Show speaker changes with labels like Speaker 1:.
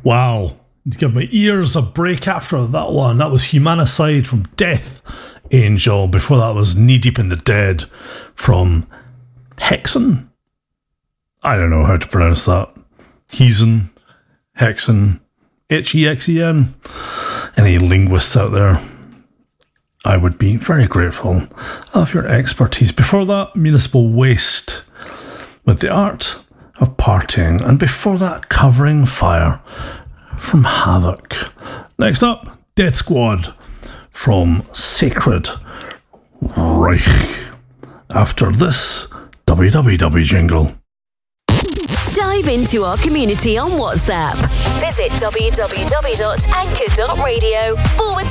Speaker 1: Wow. Give my ears a break after that one. That was Humanicide from Death Angel. Before that was Knee Deep in the Dead from Hexen. I don't know how to pronounce that. Hexen. Hexen. Any linguists out there? I would be very grateful of your expertise. Before that, Municipal Waste with The Art of Partying. And before that, Covering Fire from Havoc. Next up, Death Squad from Sacred Reich. After this WWW jingle.
Speaker 2: Dive into our community on WhatsApp. Visit www.anchor.radio/.